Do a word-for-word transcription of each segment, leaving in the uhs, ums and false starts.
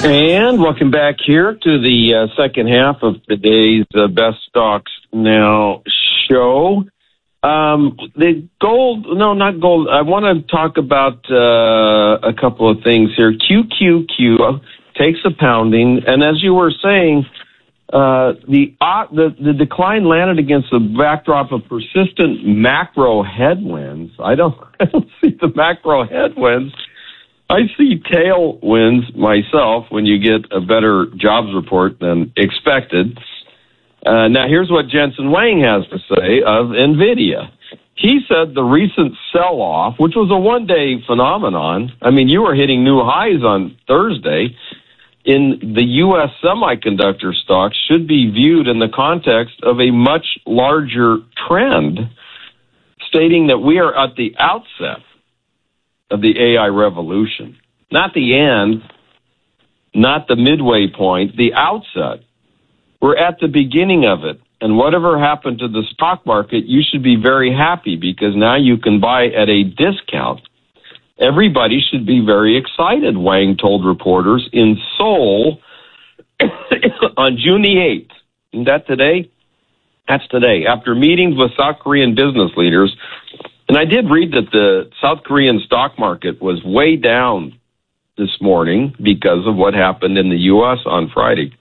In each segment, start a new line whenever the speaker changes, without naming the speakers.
And welcome back here to the uh, second half of today's uh, Best Stocks Now show. Um, the gold, no, not gold. I want to talk about uh, a couple of things here. Q Q Q takes a pounding, and as you were saying, uh, the, uh, the the decline landed against the backdrop of persistent macro headwinds. I don't, I don't see the macro headwinds. I see tailwinds myself when you get a better jobs report than expected. Uh, now, here's what Jensen Wang has to say of NVIDIA. He said the recent sell-off, which was a one-day phenomenon, I mean, you were hitting new highs on Thursday, in the U S semiconductor stocks should be viewed in the context of a much larger trend, stating that we are at the outset of the A I revolution. Not the end, not the midway point, the outset. We're at the beginning of it. And whatever happened to the stock market, you should be very happy because now you can buy at a discount. Everybody should be very excited, Wang told reporters in Seoul on June the eighth. Isn't that today? That's today. After meetings with South Korean business leaders, and I did read that the South Korean stock market was way down this morning because of what happened in the U S on Friday.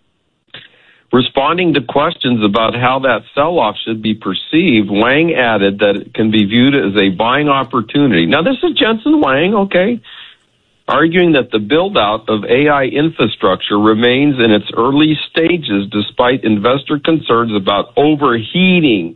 Responding to questions about how that sell-off should be perceived, Wang added that it can be viewed as a buying opportunity. Now, this is Jensen Wang, okay, arguing that the build-out of A I infrastructure remains in its early stages despite investor concerns about overheating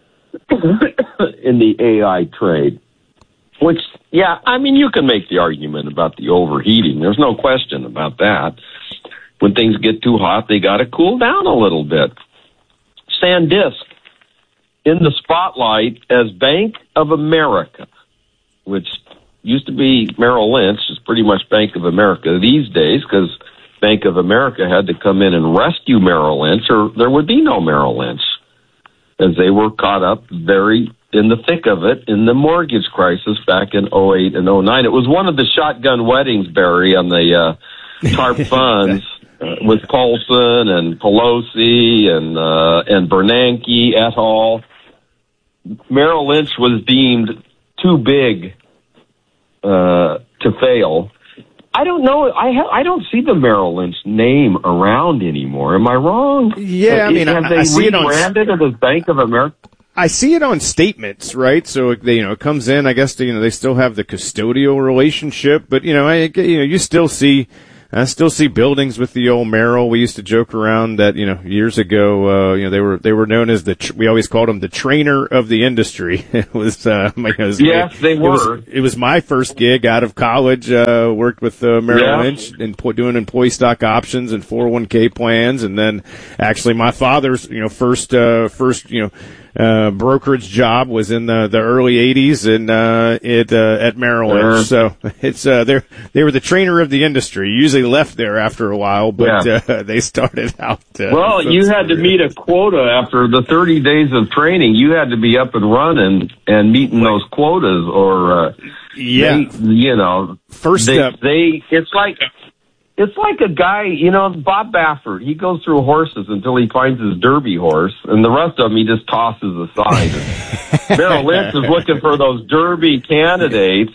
in the A I trade. Which, yeah, I mean, you can make the argument about the overheating. There's no question about that. When things get too hot, they got to cool down a little bit. SanDisk in the spotlight as Bank of America, which used to be Merrill Lynch, is pretty much Bank of America these days because Bank of America had to come in and rescue Merrill Lynch or there would be no Merrill Lynch as they were caught up very in the thick of it in the mortgage crisis back in oh eight and oh nine. It was one of the shotgun weddings, Barry, on the uh, TARP funds. Uh, with Paulson and Pelosi and uh, and Bernanke et al. Merrill Lynch was deemed too big uh, to fail. I don't know. I ha- I don't see the Merrill Lynch name around anymore. Am I wrong?
Yeah, I mean,
have
I,
they
I see it on.
rebranded it as Bank of America?
I see it on statements, right? So they, you know, it comes in. I guess you know they still have the custodial relationship, but you know, I you know you still see. I still see buildings with the old Merrill. We used to joke around that, you know, years ago, uh, you know, they were, they were known as the, tr- we always called them the trainer of the industry. It was, uh, my, it was,
yes, they
it
were.
Was, it was my first gig out of college, uh, worked with, uh, Merrill
yeah.
Lynch and po- doing employee stock options and four oh one k plans. And then actually my father's, you know, first, uh, first, you know, Uh, brokerage job was in the, the early eighties and, uh, it, uh, at Merrill Lynch.
Uh-huh.
So it's, uh, they're, they were the trainer of the industry. Usually left there after a while, but, yeah. uh, they started out. Uh,
well, you had to meet a quota after the thirty days of training. You had to be up and running and meeting those quotas or, uh,
yeah,
they, you know,
first
they,
step.
They, it's like, It's like a guy, you know, Bob Baffert. He goes through horses until he finds his Derby horse, and the rest of them he just tosses aside. Merrill Lynch is looking for those Derby candidates.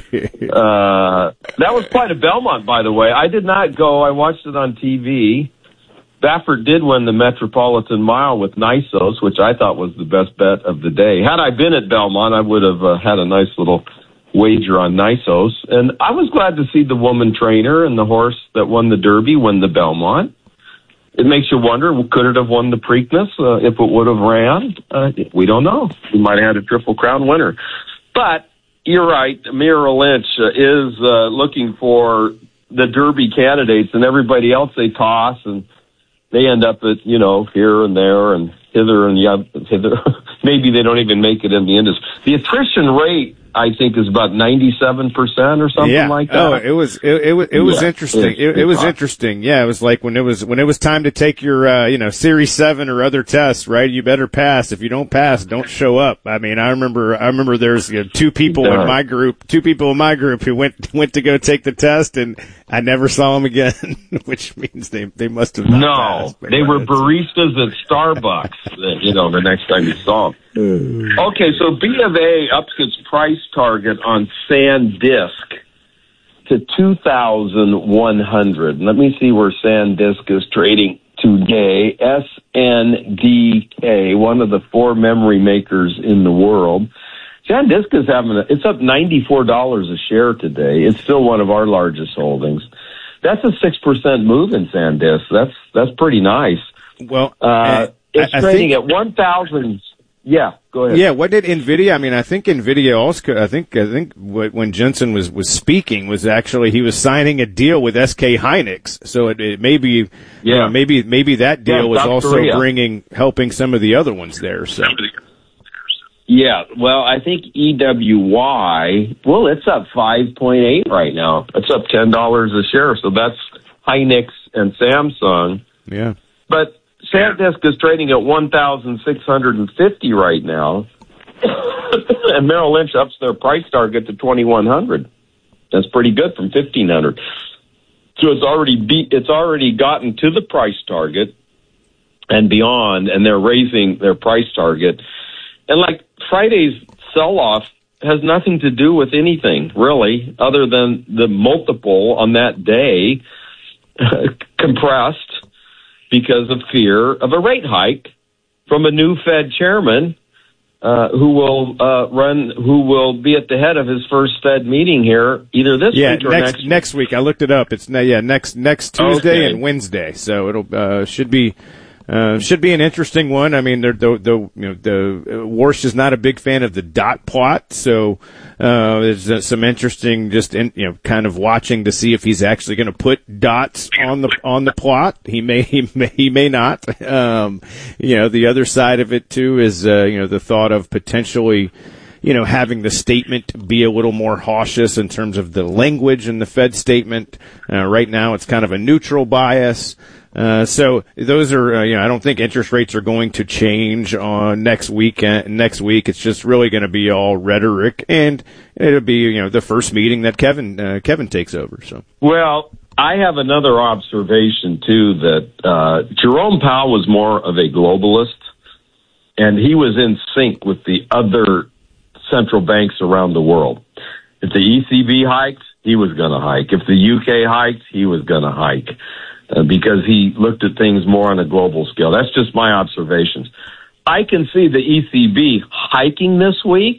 Uh, that was quite a Belmont, by the way. I did not go. I watched it on T V. Baffert did win the Metropolitan Mile with Nisos, which I thought was the best bet of the day. Had I been at Belmont, I would have uh, had a nice little wager on Nisos. And I was glad to see the woman trainer and the horse that won the Derby win the Belmont. It makes you wonder, could it have won the Preakness uh, if it would have ran? Uh, we don't know. We might have had a Triple Crown winner. But you're right, Merrill Lynch uh, is uh, looking for the Derby candidates, and everybody else they toss, and they end up at, you know, here and there and hither and yeah, hither. Maybe they don't even make it in the industry. The attrition rate I think, is about ninety-seven percent or something
yeah.
like that.
Oh, it was it, it was it was
yeah,
interesting.
It,
it, it was interesting. Yeah, it was like when it was when it was time to take your uh, you know Series seven or other tests, right? You better pass. If you don't pass, don't show up. I mean, I remember I remember there's you know, two people in my group, two people in my group who went went to go take the test, and I never saw them again, which means they they must have not
no.
passed.
They were baristas at Starbucks. You know, the next time you saw them. Okay, so B of A ups its price target on SanDisk to two thousand one hundred. Let me see where SanDisk is trading today. S N D K, one of the four memory makers in the world. SanDisk is having a, it's up ninety-four dollars a share today. It's still one of our largest holdings. That's a six percent move in SanDisk. That's that's pretty nice.
Well,
uh, it's
I, I
trading
think,
at one thousand. Yeah, go ahead.
Yeah, what did NVIDIA? I mean, I think NVIDIA also. I think I think what, when Jensen was was speaking was actually he was signing a deal with S K Hynix. So it, it may be, yeah, you know, maybe maybe that deal
yeah,
was
South
also
Korea.
bringing helping some of the other ones there. So.
Yeah, well, I think E W Y. Well, it's up five point eight right now. It's up ten dollars a share. So that's Hynix and Samsung.
Yeah,
but SanDisk is trading at one thousand six hundred fifty right now, and Merrill Lynch ups their price target to twenty-one hundred. That's pretty good from fifteen hundred. So it's already beat. It's already gotten to the price target and beyond, and they're raising their price target. And like Friday's sell-off has nothing to do with anything really, other than the multiple on that day compressed because of fear of a rate hike from a new Fed chairman uh, who will uh, run, who will be at the head of his first Fed meeting here either this
yeah,
week or
next,
next.
next week. I looked it up. It's yeah next next Tuesday
okay.
and Wednesday. So it'll uh, should be. Uh, should be an interesting one. I mean, the, the, the you know, the uh, Warsh is not a big fan of the dot plot, so uh, there's uh, some interesting, just in, you know, kind of watching to see if he's actually going to put dots on the on the plot. He may, he may, he may not. Um, you know, the other side of it too is, uh, you know, the thought of potentially, you know, having the statement be a little more cautious in terms of the language in the Fed statement. Uh, right now, it's kind of a neutral bias. Uh, so those are, uh, you know, I don't think interest rates are going to change on next week. Uh, next week, it's just really going to be all rhetoric, and it'll be, you know, the first meeting that Kevin uh, Kevin takes over. So,
well, I have another observation too that uh, Jerome Powell was more of a globalist, and he was in sync with the other central banks around the world. If the E C B hiked, he was going to hike. If the U K hiked, he was going to hike. Uh, because he looked at things more on a global scale. That's just my observations. I can see the E C B hiking this week,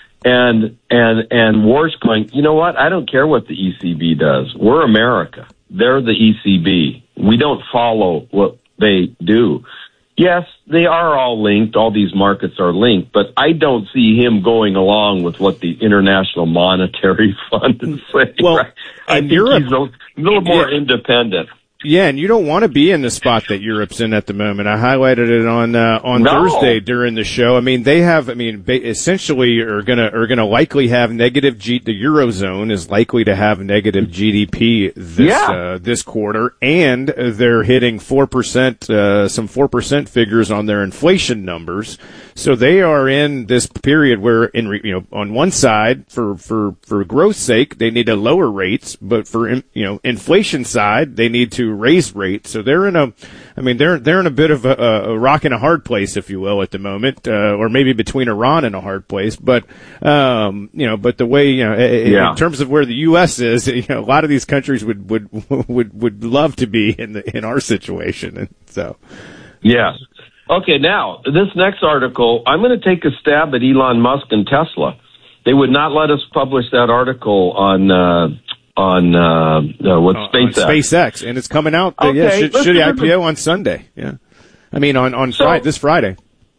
and and and Warsh going, you know what? I don't care what the E C B does. We're America. They're the E C B. We don't follow what they do. Yes, they are all linked. All these markets are linked, but I don't see him going along with what the International Monetary Fund is saying.
Well,
right? I think
Europe,
he's a little more yeah. independent.
Yeah, and you don't want to be in the spot that Europe's in at the moment. I highlighted it on uh, on
no.
Thursday during the show. I mean, they have. I mean, ba- essentially, are gonna are gonna likely have negative G. The eurozone is likely to have negative G D P this
yeah.
uh, this quarter, and they're hitting four percent, uh, some four percent figures on their inflation numbers. So they are in this period where, in you know, on one side, for for for growth's sake, they need to lower rates, but for you know inflation side, they need to raise rates. So they're in a, I mean, they're they're in a bit of a, a rock and a hard place, if you will, at the moment, uh, or maybe between Iran and a hard place. But um, you know, but the way you know, yeah. in terms of where the U S is, you know, a lot of these countries would would would would love to be in the in our situation, and so
yeah. Okay, now, this next article, I'm going to take a stab at Elon Musk and Tesla. They would not let us publish that article on, uh, on, uh, uh what, uh, SpaceX.
On SpaceX, and it's coming out, uh,
okay,
yeah, should,
listen,
should I P O
listen.
on Sunday, yeah. I mean, on, on
so,
Friday, this Friday.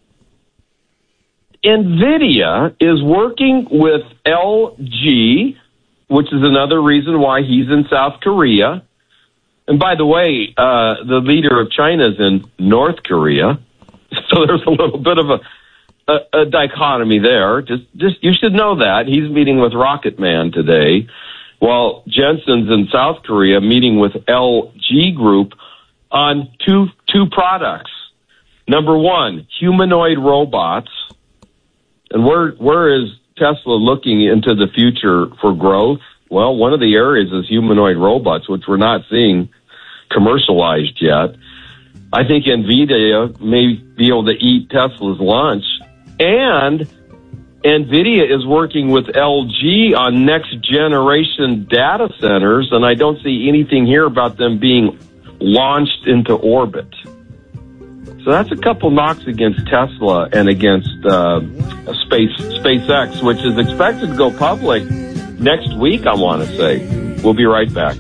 NVIDIA is working with L G, which is another reason why he's in South Korea. And by the way, uh, the leader of China is in North Korea. So there's a little bit of a a, a dichotomy there. Just, just you should know that. He's meeting with Rocket Man today, while Jensen's in South Korea meeting with L G Group on two two products. Number one, humanoid robots. And where where is Tesla looking into the future for growth? Well, one of the areas is humanoid robots, which we're not seeing commercialized yet. I think NVIDIA may be able to eat Tesla's lunch. And NVIDIA is working with L G on next-generation data centers, and I don't see anything here about them being launched into orbit. So that's a couple knocks against Tesla and against uh, Space SpaceX, which is expected to go public next week, I want to say. We'll be right back.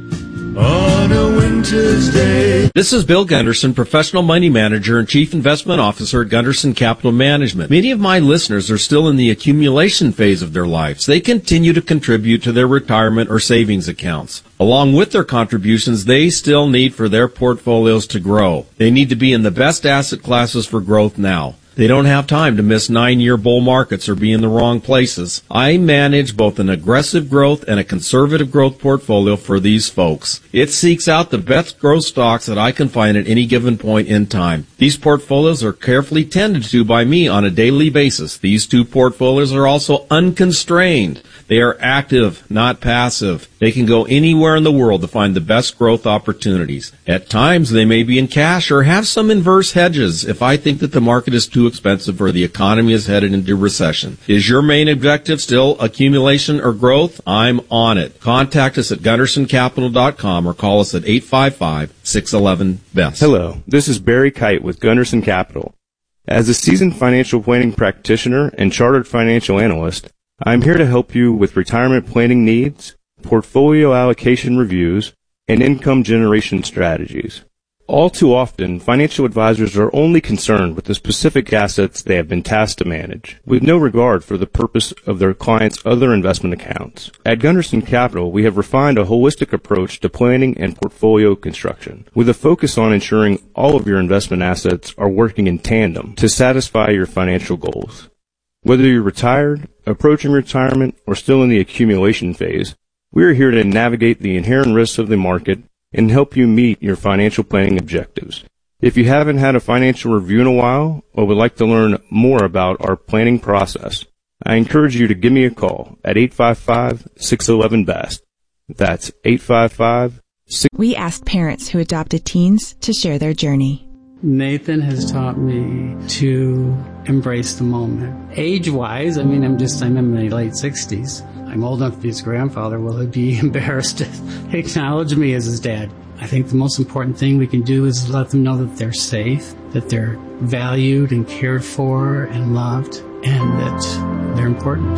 On a winter's day.
This is Bill Gunderson, Professional Money Manager and Chief Investment Officer at Gunderson Capital Management. Many of my listeners are still in the accumulation phase of their lives. They continue to contribute to their retirement or savings accounts. Along with their contributions, they still need for their portfolios to grow. They need to be in the best asset classes for growth now. They don't have time to miss nine-year bull markets or be in the wrong places. I manage both an aggressive growth and a conservative growth portfolio for these folks. It seeks out the best growth stocks that I can find at any given point in time. These portfolios are carefully tended to by me on a daily basis. These two portfolios are also unconstrained. They are active, not passive. They can go anywhere in the world to find the best growth opportunities. At times, they may be in cash or have some inverse hedges if I think that the market is too expensive or the economy is headed into recession. Is your main objective still accumulation or growth? I'm on it. Contact us at gunderson capital dot com or call us at eight five five, six one one, B E S T.
Hello, this is Barry Kite with Gunderson Capital. As a seasoned financial planning practitioner and chartered financial analyst, I'm here to help you with retirement planning needs, portfolio allocation reviews, and income generation strategies. All too often, financial advisors are only concerned with the specific assets they have been tasked to manage, with no regard for the purpose of their clients' other investment accounts. At Gunderson Capital, we have refined a holistic approach to planning and portfolio construction, with a focus on ensuring all of your investment assets are working in tandem to satisfy your financial goals. Whether you're retired, approaching retirement, or still in the accumulation phase, we are here to navigate the inherent risks of the market and help you meet your financial planning objectives. If you haven't had a financial review in a while or would like to learn more about our planning process, I encourage you to give me a call at eight five five, six one one, B E S T. That's eight five five, six one one.
We asked parents who adopted teens to share their journey.
Nathan has taught me to embrace the moment. Age-wise, I mean, I'm just, I'm in my late sixties. I'm old enough to be his grandfather. Will he be embarrassed to acknowledge me as his dad? I think the most important thing we can do is let them know that they're safe, that they're valued and cared for and loved, and that they're important.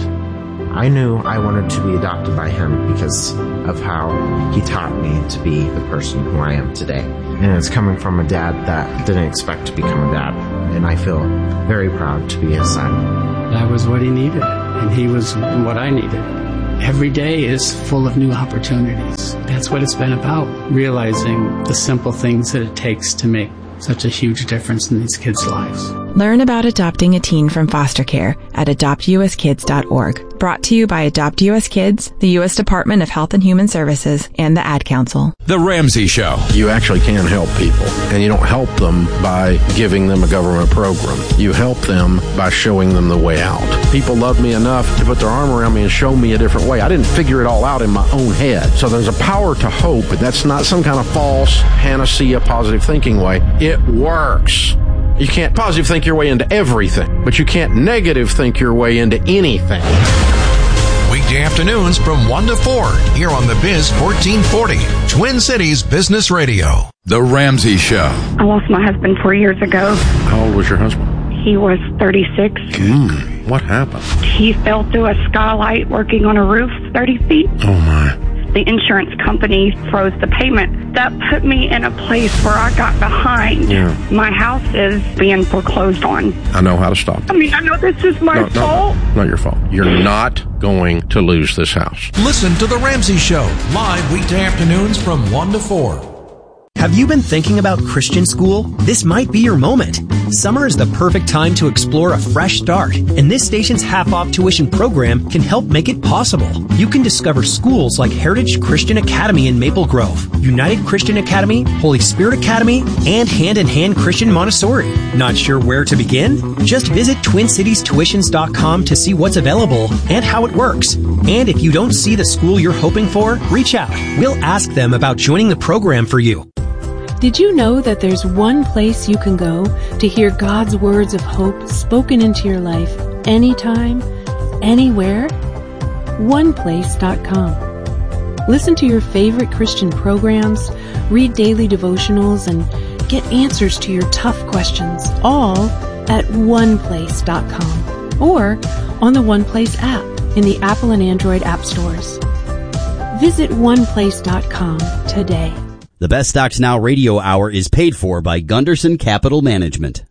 I knew I wanted to be adopted by him because of how he taught me to be the person who I am today. And it's coming from a dad that didn't expect to become a dad. And I feel very proud to be his son.
I was what he needed, and he was what I needed. Every day is full of new opportunities. That's what it's been about, realizing the simple things that it takes to make such a huge difference in these kids' lives.
Learn about adopting a teen from foster care at adopt u s kids dot org. Brought to you by Adopt U S Kids, the U S Department of Health and Human Services, and the Ad Council.
The Ramsey Show.
You actually can help people, and you don't help them by giving them a government program. You help them by showing them the way out. People love me enough to put their arm around me and show me a different way. I didn't figure it all out in my own head. So there's a power to hope, but that's not some kind of false panacea positive thinking way. It works. You can't positive think your way into everything, but you can't negative think your way into anything.
Weekday afternoons from one to four here on the Biz fourteen forty, Twin Cities Business Radio. The Ramsey Show.
I lost my husband four years ago.
How old was your husband?
He was thirty-six.
Mm, what happened?
He fell through a skylight working on a roof thirty feet.
Oh, my.
The insurance company froze the payment. That put me in a place where I got behind.
Yeah.
My house is being foreclosed on.
I know how to stop it.
I mean, I know this is my
no,
fault.
No, no, not your fault. You're not going to lose this house.
Listen to The Ramsey Show, live weekday afternoons from one to four.
Have you been thinking about Christian school? This might be your moment. Summer is the perfect time to explore a fresh start, and this station's half-off tuition program can help make it possible. You can discover schools like Heritage Christian Academy in Maple Grove, United Christian Academy, Holy Spirit Academy, and Hand in Hand Christian Montessori. Not sure where to begin? Just visit twin cities tuitions dot com to see what's available and how it works. And if you don't see the school you're hoping for, reach out. We'll ask them about joining the program for you.
Did you know that there's one place you can go to hear God's words of hope spoken into your life anytime, anywhere? one place dot com. Listen to your favorite Christian programs, read daily devotionals, and get answers to your tough questions, all at one place dot com or on the OnePlace app in the Apple and Android app stores. Visit one place dot com today.
The Best Stocks Now radio hour is paid for by Gunderson Capital Management.